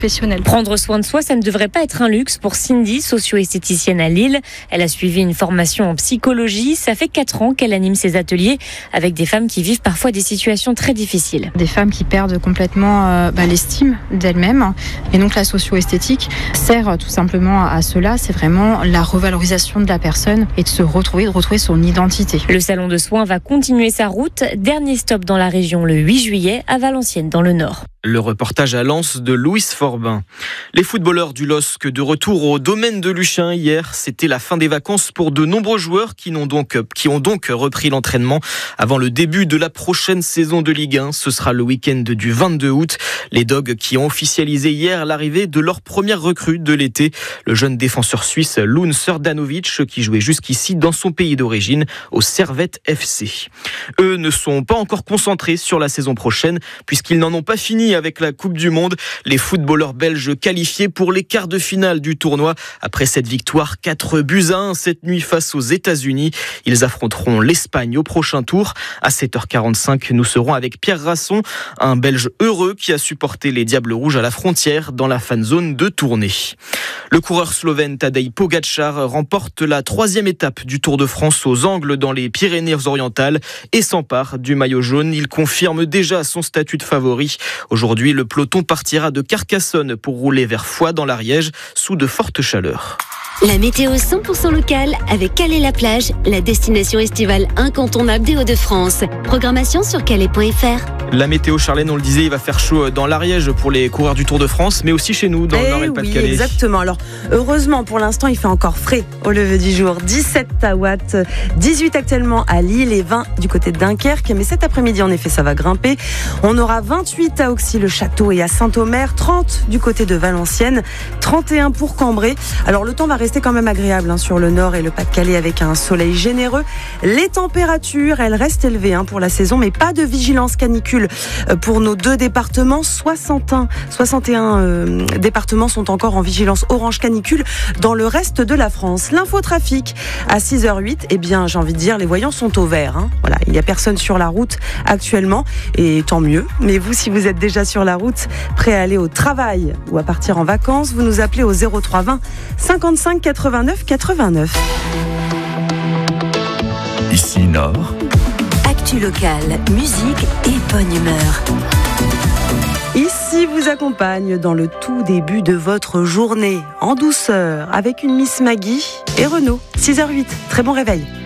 professionnelle. Prendre soin de soi, ça ne devrait pas être un luxe pour Cindy, socio-esthéticienne à Lille. Elle a suivi une formation en psychologie. Ça fait 4 ans qu'elle anime ses ateliers avec des femmes qui vivent parfois des situations très difficiles. Des femmes qui perdent complètement l'estime d'elles-mêmes. Et donc la socio-esthétique sert tout simplement à cela. C'est vraiment la revalorisation de la personne et de retrouver son identité. Le salon de soins va continuer sa route. Dernier stop dans la région le 8 juillet à Valenciennes dans le Nord. Le reportage à Lens de Louis Forbin. Les footballeurs du LOSC de retour au domaine de Luchin hier. C'était la fin des vacances pour de nombreux joueurs qui ont donc repris l'entraînement avant le début de la prochaine saison de Ligue 1. Ce sera le week-end du 22 août. Les Dogs qui ont officialisé hier l'arrivée de leur première recrue de l'été. Le jeune défenseur suisse Lune Srdanovic qui jouait jusqu'ici dans son pays d'origine au Servette FC. Eux ne sont pas encore concentrés sur la saison prochaine puisqu'ils n'en ont pas fini avec la Coupe du Monde. Les footballeurs belges qualifiés pour les quarts de finale du tournoi après cette victoire 4-1 cette nuit face aux États-Unis. Ils affronteront l'Espagne au prochain tour. À 7h45, nous serons avec Pierre Rasson, un Belge heureux qui a supporté les Diables Rouges à la frontière dans la fan zone de Tournai. Le coureur slovène Tadej Pogačar remporte la 3e étape du Tour de France aux Angles dans les Pyrénées-Orientales et s'empare du maillot jaune. Il confirme déjà son statut de favori. Aujourd'hui, le peloton partira de Carcassonne pour rouler vers Foix dans l'Ariège sous de fortes chaleurs. La météo 100% locale avec Calais-la-Plage, la destination estivale incontournable des Hauts-de-France. Programmation sur calais.fr. La météo, Charlène, on le disait, il va faire chaud dans l'Ariège pour les coureurs du Tour de France, mais aussi chez nous, dans le Nord et le Pas-de-Calais. Oui, exactement. Alors, heureusement, pour l'instant, il fait encore frais au lever du jour. 17 à Watt, 18 actuellement à Lille et 20 du côté de Dunkerque. Mais cet après-midi, en effet, ça va grimper. On aura 28 à Auxy-le-Château et à Saint-Omer, 30 du côté de Valenciennes, 31 pour Cambrai. Alors, le temps va rester quand même agréable sur le Nord et le Pas-de-Calais avec un soleil généreux. Les températures, elles restent élevées pour la saison, mais pas de vigilance canicule pour nos 2 départements. 61 départements sont encore en vigilance orange canicule dans le reste de la France. L'infotrafic à 6h08, eh bien, j'ai envie de dire, les voyants sont au vert. Voilà, il n'y a personne sur la route actuellement et tant mieux. Mais vous, si vous êtes déjà sur la route, prêt à aller au travail ou à partir en vacances, vous nous appelez au 03 20 55 89 89. Ici Nord. Actu locale, musique et bonne humeur. Ici vous accompagne dans le tout début de votre journée, en douceur, avec une Miss Maggie et Renaud. 6h08, très bon réveil.